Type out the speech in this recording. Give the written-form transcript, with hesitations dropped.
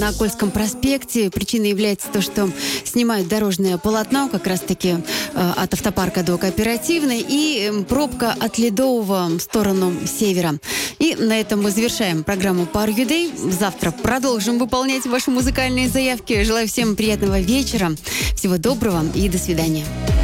На Кольском проспекте причиной является то, что снимают дорожное полотно как раз-таки от автопарка до Кооперативной и пробка от Ледового в сторону севера. И на этом мы завершаем программу Power You Day. Завтра продолжим выполнять ваши музыкальные заявки. Желаю всем приятного вечера, всего доброго и до свидания.